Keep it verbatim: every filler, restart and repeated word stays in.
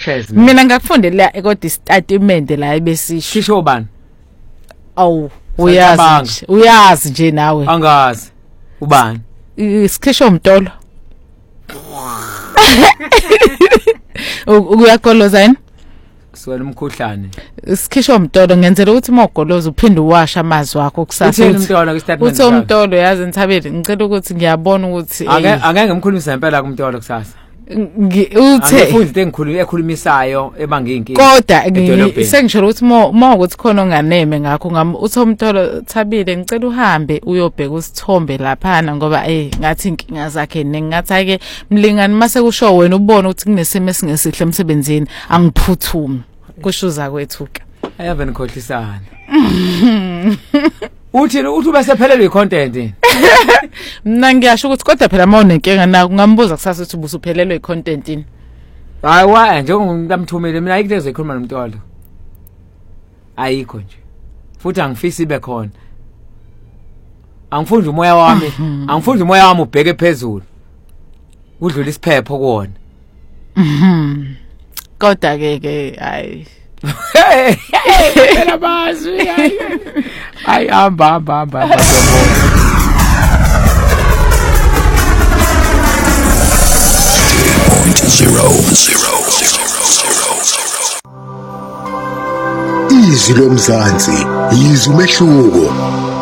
shares mina ngakufundela kodwa istatement la ebesisho shisho bani awu uyazi uyazi nje nawe angazi ubani isikhisho umtolo uyagoloza yini siwela umkhuhlane isikhisho umtolo ngenzela ukuthi mawugoloza uphinde uwasha amazwi akho kusasa uthi umtolo yazi Nthabeli ngicela ukuthi ngiyabona ukuthi angeke ngimkhulumisa impela kumtolo kusasa uthe ufundi engikhuluma ekhulumisayo ebanga inkinga kodwa sengisho ukuthi uma ukuthi khona onganeme ngakho ngam uthi umtolo Thabile ngicela uhambe uyobheka usithombe laphana ngoba eh ngathi inkinga zakhe nengathi ake mlingani mase kusho wena ubone ukuthi kunesimo esingesihle emsebenzini angiphuthumi kushuza kwethu ke ayave nikhohlisana uthi uthi ubesephelelwe icontent mina ngiyasho ukuthi kodwa phela mawunenkinga na kungambuza kusasa ukuthi ubusuphelelwe icontent ini hayi wa njengomuntu mina ayikho ezokhuluma nomntolo ayikho nje futhi angifisi ibe khona angifundi umoya wami angifundi umoya wami ubheke phezulu udlula isiphepho kuona mhm kodwa ke ke hayi phela bazwi hayi hamba hamba hamba zero zero izwi lomzansi izwi umehluko